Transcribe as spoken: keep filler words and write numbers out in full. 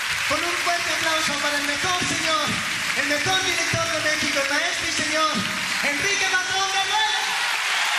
Con un fuerte aplauso para el mejor señor, el mejor director